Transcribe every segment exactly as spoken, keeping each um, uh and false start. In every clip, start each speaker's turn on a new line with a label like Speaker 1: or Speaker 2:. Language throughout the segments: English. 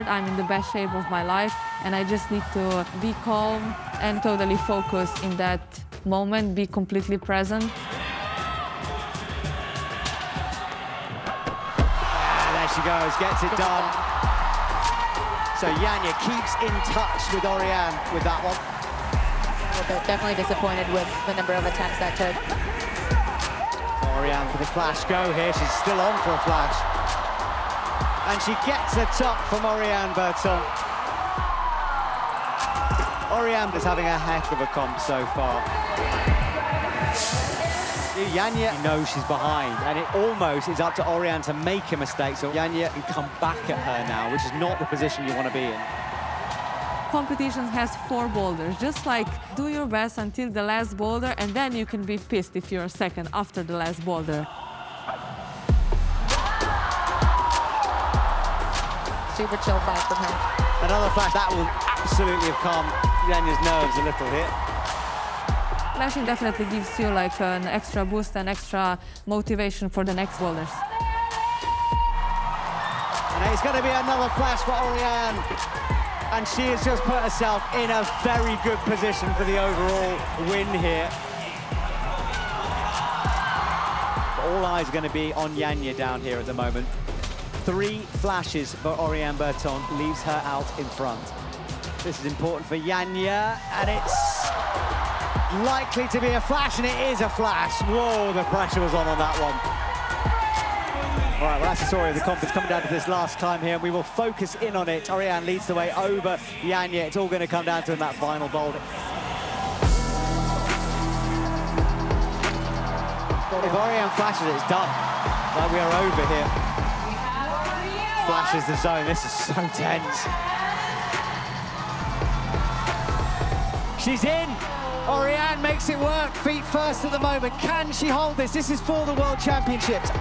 Speaker 1: I'm in the best shape of my life, and I just need to be calm and totally focus in that moment, be completely present.
Speaker 2: Yeah, there she goes, gets it done. So Janja keeps in touch with Oriane with that one.
Speaker 3: But definitely disappointed with the number of attempts that took.
Speaker 2: Oriane for the flash go here. She's still on for a flash. And she gets a top from Oriane Berton. Oriane is having a heck of a comp so far. Janja knows she's behind, and it almost is up to Oriane to make a mistake, so Janja can come back at her now, which is not the position you want to be in.
Speaker 1: Competition has four boulders. Just like do your best until the last boulder, and then you can be pissed if you're second after the last boulder.
Speaker 3: Super chill fight from her.
Speaker 2: Another flash that will absolutely have calmed Janja's nerves a little here.
Speaker 1: Flashing definitely gives you like an extra boost and extra motivation for the next boulders.
Speaker 2: And it's going to be another flash for Oriane. And she has just put herself in a very good position for the overall win here. All eyes are going to be on Janja down here at the moment. Three flashes for Oriane Berton leaves her out in front. This is important for Janja, and it's likely to be a flash, and it is a flash. Whoa, the pressure was on on that one. All right, well, that's the story of the comp. It's coming down to this last time here, and we will focus in on it. Oriane leads the way over Janja. It's all going to come down to in that final boulder. If Oriane flashes it, it's done. Like, we are over here. Flashes the zone. This is so tense. She's in. Oriane makes it work. Feet first at the moment. Can she hold this? This is for the World Championships.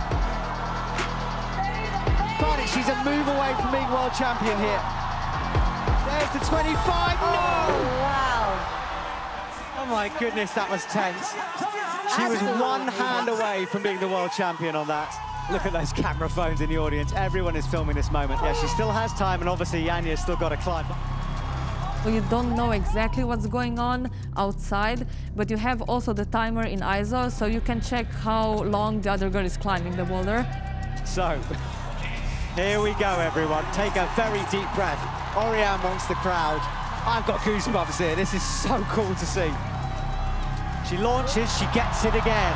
Speaker 2: But she's a move away from being world champion here. There's the twenty-five. No!
Speaker 3: Oh, wow.
Speaker 2: Oh my goodness, that was tense. She was one hand away from being the world champion on that. Look at those camera phones in the audience. Everyone is filming this moment. Yeah, she still has time, and obviously Janja's still got to climb.
Speaker 1: Well, you don't know exactly what's going on outside, but you have also the timer in I S O, so you can check how long the other girl is climbing the boulder.
Speaker 2: So, here we go, everyone. Take a very deep breath. Oriane wants the crowd. I've got goosebumps here. This is so cool to see. She launches, she gets it again.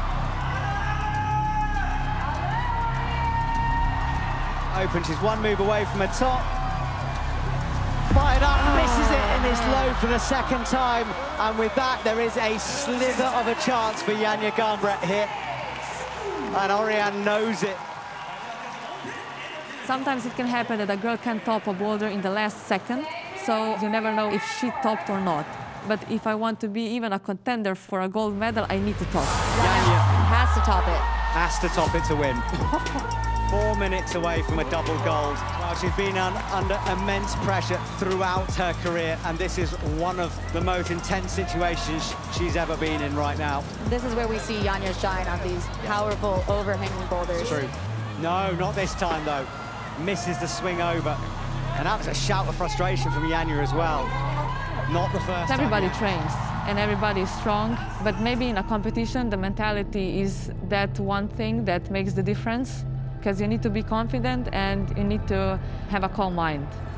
Speaker 2: Open, she's one move away from her top. Fired up, misses it in this low for the second time. And with that, there is a slither of a chance for Janja Garnbret here. And Oriane knows it.
Speaker 1: Sometimes it can happen that a girl can top a boulder in the last second, so you never know if she topped or not. But if I want to be even a contender for a gold medal, I need to top.
Speaker 2: Janja
Speaker 3: Has to top it.
Speaker 2: has to top it to win. Four minutes away from a double gold. Well, she's been un under immense pressure throughout her career, and this is one of the most intense situations she's ever been in right now.
Speaker 3: This is where we see Janja shine on these powerful, overhanging boulders.
Speaker 2: True. No, not this time, though. Misses the swing over. And that was a shout of frustration from Janja as well. Not the first
Speaker 1: Everybody
Speaker 2: time.
Speaker 1: trains and everybody is strong, but maybe in a competition, the mentality is that one thing that makes the difference, because you need to be confident and you need to have a calm mind.